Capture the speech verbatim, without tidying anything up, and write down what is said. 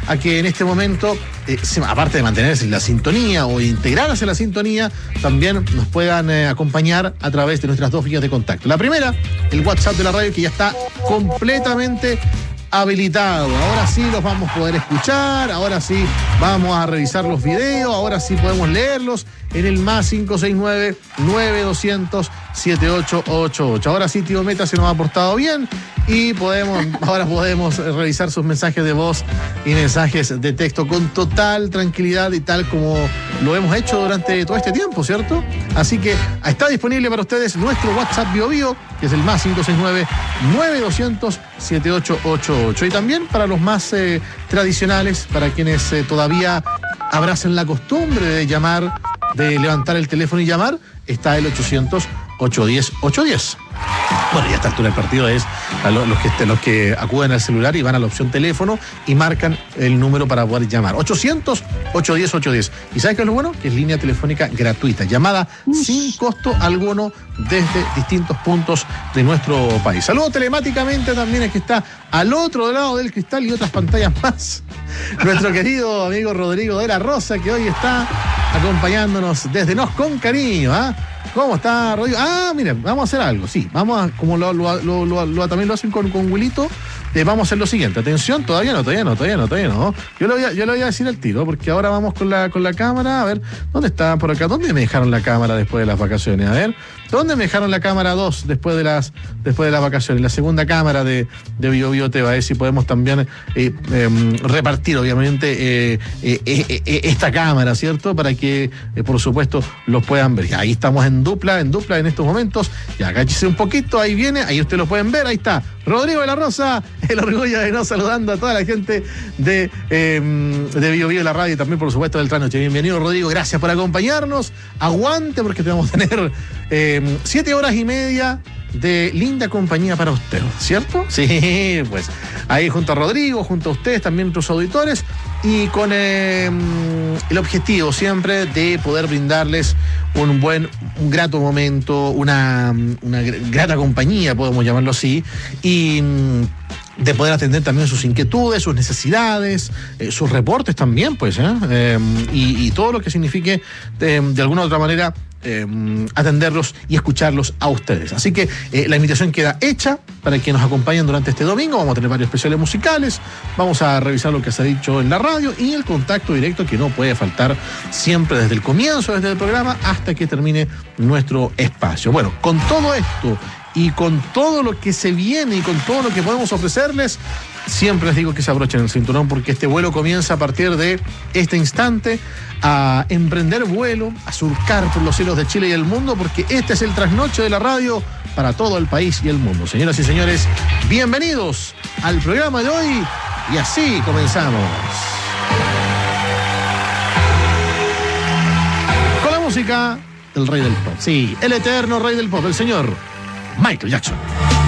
a que en este momento, eh, se, aparte de mantenerse en la sintonía o integrarse en la sintonía, también nos puedan eh, acompañar a través de nuestras dos vías de contacto. La primera, el WhatsApp de la radio, que ya está completamente habilitado. Ahora sí los vamos a poder escuchar, ahora sí vamos a revisar los videos, ahora sí podemos leerlos en el más cinco seis nueve, nueve dos cero cero, siete ocho ocho ocho. Ahora sí, tío Meta se nos ha portado bien y podemos, ahora podemos revisar sus mensajes de voz y mensajes de texto con total tranquilidad y tal como lo hemos hecho durante todo este tiempo, ¿cierto? Así que está disponible para ustedes nuestro WhatsApp Bio Bio, que es el más cinco seis nueve, nueve dos cero cero, siete ocho ocho ocho. Y también para los más eh, tradicionales, para quienes eh, todavía abracen la costumbre de llamar, de levantar el teléfono y llamar, está el ochocientos, ochocientos diez, ochocientos diez. Bueno, y a esta altura del partido es a los, que, los que acuden al celular y van a la opción teléfono y marcan el número para poder llamar. ochocientos, ochocientos diez, ochocientos diez. ¿Y sabes qué es lo bueno? Que es línea telefónica gratuita, llamada sin costo alguno desde distintos puntos de nuestro país. Saludo telemáticamente también es que está al otro lado del cristal y otras pantallas más, nuestro querido amigo Rodrigo de la Rosa, que hoy está acompañándonos desde Nos con Cariño, ¿ah? ¿eh? ¿Cómo está, Rodrigo? Ah, miren, vamos a hacer algo, sí. Vamos a, como lo, lo, lo, lo, lo también lo hacen con, con Wilito, eh, vamos a hacer lo siguiente. Atención, todavía no, todavía no, todavía no, todavía no. Yo lo voy a, yo lo voy a decir al tiro, porque ahora vamos con la, con la cámara. A ver, ¿dónde está por acá? ¿Dónde me dejaron la cámara después de las vacaciones? A ver, ¿dónde me dejaron la cámara dos después de las, después de las vacaciones? La segunda cámara de, de Bio Bio Te va a ver si podemos también eh, eh, repartir, obviamente, eh, eh, eh, eh, esta cámara, ¿cierto? Para que, eh, por supuesto, los puedan ver. Ahí estamos en dupla, en dupla en estos momentos. Ya, agáchese un poquito, ahí viene, ahí ustedes lo pueden ver, ahí está. Rodrigo de la Rosa, el orgullo de no saludando a toda la gente de, eh, de Bio Bio, la radio y también, por supuesto, del Tranoche. Bienvenido, Rodrigo, gracias por acompañarnos. Aguante, porque te vamos a tener eh, siete horas y media de linda compañía para usted, ¿cierto? Sí, pues ahí junto a Rodrigo, junto a ustedes, también nuestros auditores, y con eh, el objetivo siempre de poder brindarles un buen, un grato momento, una, una grata compañía, podemos llamarlo así, y de poder atender también sus inquietudes, sus necesidades, eh, sus reportes también, pues, ¿eh? Eh, y, y todo lo que signifique de, de alguna u otra manera Eh, atenderlos y escucharlos a ustedes. Así que eh, la invitación queda hecha para que nos acompañen durante este domingo. Vamos a tener varios especiales musicales, vamos a revisar lo que se ha dicho en la radio y el contacto directo que no puede faltar siempre desde el comienzo, desde el programa hasta que termine nuestro espacio. Bueno, con todo esto y con todo lo que se viene y con todo lo que podemos ofrecerles, siempre les digo que se abrochen el cinturón, porque este vuelo comienza a partir de este instante a emprender vuelo, a surcar por los cielos de Chile y el mundo, porque este es el trasnoche de la radio para todo el país y el mundo. Señoras y señores, bienvenidos al programa de hoy y así comenzamos. Con la música del rey del pop, sí, el eterno rey del pop, el señor Michael Jackson.